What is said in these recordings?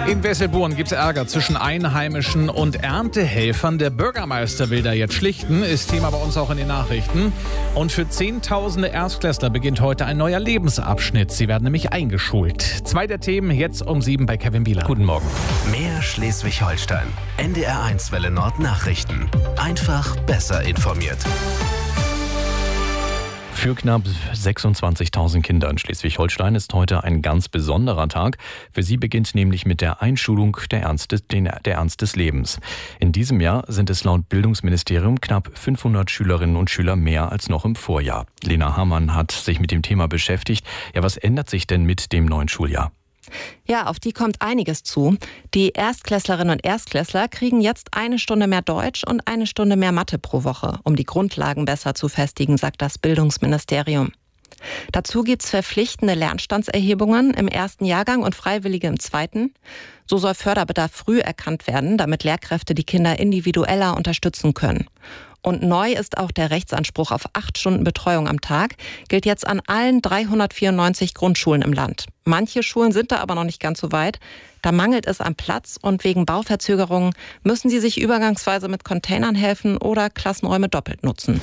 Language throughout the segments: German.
In Wesselburn gibt es Ärger zwischen Einheimischen und Erntehelfern. Der Bürgermeister will da jetzt schlichten, ist Thema bei uns auch in den Nachrichten. Und für Zehntausende Erstklässler beginnt heute ein neuer Lebensabschnitt. Sie werden nämlich eingeschult. 2 der Themen jetzt um 7 bei Kevin Bieler. Guten Morgen. Mehr Schleswig-Holstein. NDR1 Welle Nord Nachrichten. Einfach besser informiert. Für knapp 26.000 Kinder in Schleswig-Holstein ist heute ein ganz besonderer Tag. Für sie beginnt nämlich mit der Einschulung der Ernst des Lebens. In diesem Jahr sind es laut Bildungsministerium knapp 500 Schülerinnen und Schüler mehr als noch im Vorjahr. Lena Hamann hat sich mit dem Thema beschäftigt. Ja, was ändert sich denn mit dem neuen Schuljahr? Ja, auf die kommt einiges zu. Die Erstklässlerinnen und Erstklässler kriegen jetzt 1 Stunde mehr Deutsch und 1 Stunde mehr Mathe pro Woche, um die Grundlagen besser zu festigen, sagt das Bildungsministerium. Dazu gibt's verpflichtende Lernstandserhebungen im 1. Jahrgang und freiwillige im 2. So soll Förderbedarf früh erkannt werden, damit Lehrkräfte die Kinder individueller unterstützen können. Und neu ist auch der Rechtsanspruch auf 8 Stunden Betreuung am Tag, gilt jetzt an allen 394 Grundschulen im Land. Manche Schulen sind da aber noch nicht ganz so weit. Da mangelt es am Platz und wegen Bauverzögerungen müssen sie sich übergangsweise mit Containern helfen oder Klassenräume doppelt nutzen.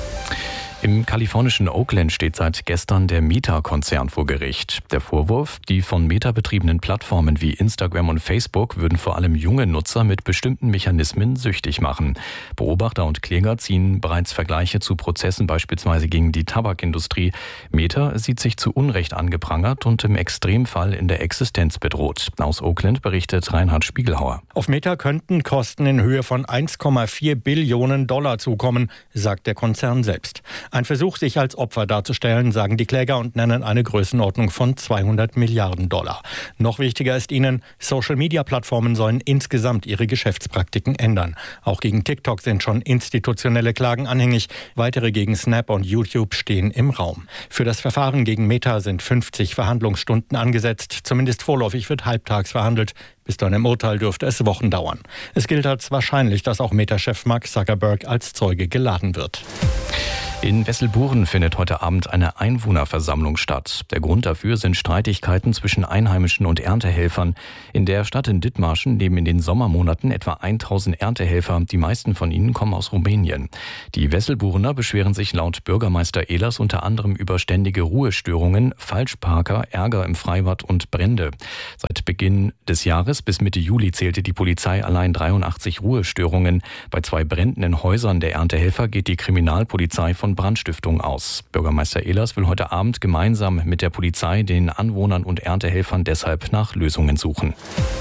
Im kalifornischen Oakland steht seit gestern der Meta-Konzern vor Gericht. Der Vorwurf, die von Meta betriebenen Plattformen wie Instagram und Facebook würden vor allem junge Nutzer mit bestimmten Mechanismen süchtig machen. Beobachter und Kläger ziehen bereits Vergleiche zu Prozessen beispielsweise gegen die Tabakindustrie. Meta sieht sich zu Unrecht angeprangert und im Extremfall in der Existenz bedroht. Aus Oakland berichtet Reinhard Spiegelhauer. Auf Meta könnten Kosten in Höhe von 1,4 Billionen Dollar zukommen, sagt der Konzern selbst. Ein Versuch, sich als Opfer darzustellen, sagen die Kläger und nennen eine Größenordnung von 200 Milliarden Dollar. Noch wichtiger ist ihnen, Social-Media-Plattformen sollen insgesamt ihre Geschäftspraktiken ändern. Auch gegen TikTok sind schon institutionelle Klagen anhängig. Weitere gegen Snap und YouTube stehen im Raum. Für das Verfahren gegen Meta sind 50 Verhandlungsstunden angesetzt. Zumindest vorläufig wird halbtags verhandelt. Bis zu einem Urteil dürfte es Wochen dauern. Es gilt als wahrscheinlich, dass auch Meta-Chef Mark Zuckerberg als Zeuge geladen wird. In Wesselburen findet heute Abend eine Einwohnerversammlung statt. Der Grund dafür sind Streitigkeiten zwischen Einheimischen und Erntehelfern. In der Stadt in Dithmarschen leben in den Sommermonaten etwa 1000 Erntehelfer. Die meisten von ihnen kommen aus Rumänien. Die Wesselburener beschweren sich laut Bürgermeister Ehlers unter anderem über ständige Ruhestörungen, Falschparker, Ärger im Freibad und Brände. Seit Beginn des Jahres bis Mitte Juli zählte die Polizei allein 83 Ruhestörungen. Bei 2 Bränden in Häusern der Erntehelfer geht die Kriminalpolizei von Brandstiftung aus. Bürgermeister Ehlers will heute Abend gemeinsam mit der Polizei, den Anwohnern und Erntehelfern deshalb nach Lösungen suchen.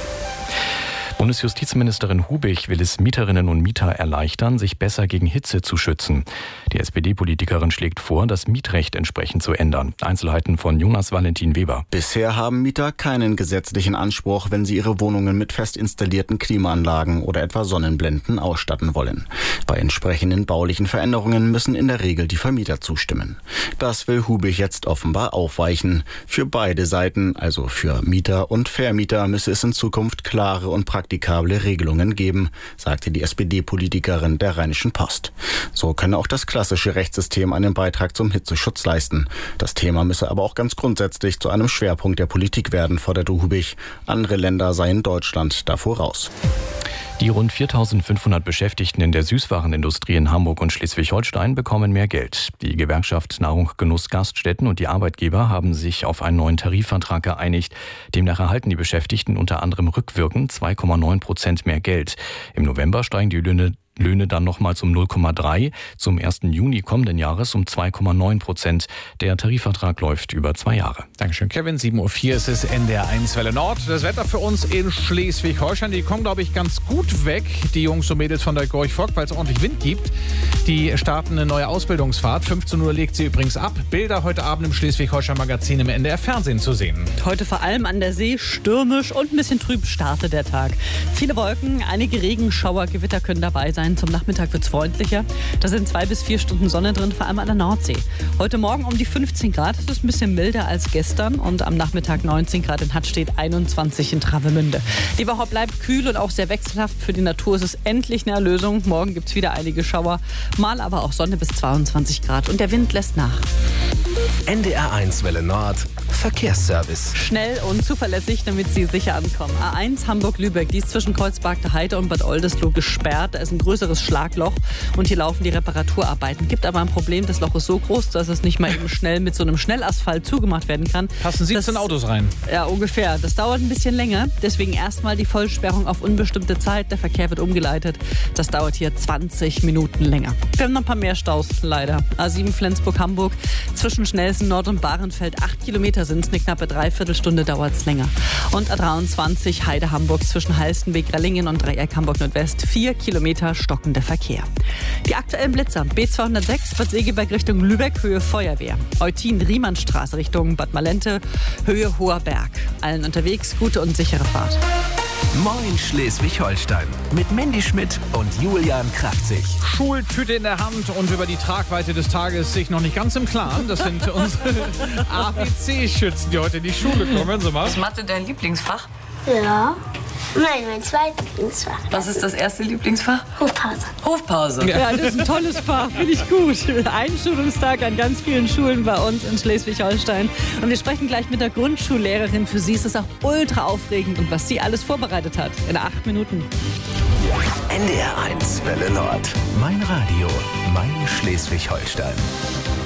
Bundesjustizministerin Hubich will es Mieterinnen und Mieter erleichtern, sich besser gegen Hitze zu schützen. Die SPD-Politikerin schlägt vor, das Mietrecht entsprechend zu ändern. Einzelheiten von Jonas Valentin Weber. Bisher haben Mieter keinen gesetzlichen Anspruch, wenn sie ihre Wohnungen mit fest installierten Klimaanlagen oder etwa Sonnenblenden ausstatten wollen. Bei entsprechenden baulichen Veränderungen müssen in der Regel die Vermieter zustimmen. Das will Hubich jetzt offenbar aufweichen. Für beide Seiten, also für Mieter und Vermieter, müsse es in Zukunft klare und praktikable Regelungen geben, sagte die SPD-Politikerin der Rheinischen Post. So könne auch das klassische Rechtssystem einen Beitrag zum Hitzeschutz leisten. Das Thema müsse aber auch ganz grundsätzlich zu einem Schwerpunkt der Politik werden, forderte Hubich. Andere Länder seien Deutschland da voraus. Die rund 4.500 Beschäftigten in der Süßwarenindustrie in Hamburg und Schleswig-Holstein bekommen mehr Geld. Die Gewerkschaft Nahrung Genuss Gaststätten und die Arbeitgeber haben sich auf einen neuen Tarifvertrag geeinigt. Demnach erhalten die Beschäftigten unter anderem rückwirkend 2,9% mehr Geld. Im November steigen die Löhne dann nochmals um 0,3, zum 1. Juni kommenden Jahres um 2,9%. Der Tarifvertrag läuft über 2 Jahre. Dankeschön, Kevin. 7.04 Uhr ist es NDR1 Welle Nord. Das Wetter für uns in Schleswig-Holstein, die kommen, glaube ich, ganz gut weg, die Jungs und Mädels von der Gorch Fock, weil es ordentlich Wind gibt. Die starten eine neue Ausbildungsfahrt. 15 Uhr legt sie übrigens ab. Bilder heute Abend im Schleswig-Holstein-Magazin im NDR-Fernsehen zu sehen. Heute vor allem an der See stürmisch und ein bisschen trüb startet der Tag. Viele Wolken, einige Regenschauer, Gewitter können dabei sein. Zum Nachmittag wird es freundlicher. Da sind 2 bis 4 Stunden Sonne drin, vor allem an der Nordsee. Heute Morgen um die 15 Grad. Das ist ein bisschen milder als gestern. Und am Nachmittag 19 Grad in Hattstedt, 21 in Travemünde. Die Woche bleibt kühl und auch sehr wechselhaft. Für die Natur ist es endlich eine Erlösung. Morgen gibt es wieder einige Schauer. Mal aber auch Sonne bis 22 Grad. Und der Wind lässt nach. NDR1 Welle Nord Verkehrsservice. Schnell und zuverlässig, damit Sie sicher ankommen. A1 Hamburg-Lübeck, die ist zwischen Kreuzberg Heide und Bad Oldesloe gesperrt. Da ist ein größeres Schlagloch und hier laufen die Reparaturarbeiten. Gibt aber ein Problem, das Loch ist so groß, dass es nicht mal eben schnell mit so einem Schnellasphalt zugemacht werden kann. Passen 17 Autos rein. Ja, ungefähr. Das dauert ein bisschen länger. Deswegen erstmal die Vollsperrung auf unbestimmte Zeit. Der Verkehr wird umgeleitet. Das dauert hier 20 Minuten länger. Wir haben noch ein paar mehr Staus, leider. A7 Flensburg-Hamburg. Zwischen Schnelsen Nord und Bahrenfeld 8 Kilometer sind es. Eine knappe Dreiviertelstunde dauert es länger. Und A23 Heide-Hamburg zwischen Halstenbek-Rellingen und Dreieck Hamburg-Nordwest 4 Kilometer stockender Verkehr. Die aktuellen Blitzer. B206 Bad Segeberg Richtung Lübeck, Höhe Feuerwehr. Eutin-Riemannstraße Richtung Bad Malente, Höhe Hoher Berg. Allen unterwegs gute und sichere Fahrt. Moin Schleswig-Holstein mit Mandy Schmidt und Julian Kraftzig. Schultüte in der Hand und über die Tragweite des Tages sich noch nicht ganz im Klaren. Das sind unsere ABC-Schützen, die heute in die Schule kommen. Hören Sie mal. Ist Mathe dein Lieblingsfach? Ja. Nein, mein zweites Lieblingsfach. Was ist das erste Lieblingsfach? Hofpause. Hofpause. Ja, das ist ein tolles Fach, finde ich gut. Einschulungstag an ganz vielen Schulen bei uns in Schleswig-Holstein. Und wir sprechen gleich mit der Grundschullehrerin. Für sie ist es auch ultra aufregend und was sie alles vorbereitet hat. In 8 Minuten. NDR1 Welle Nord. Mein Radio, mein Schleswig-Holstein.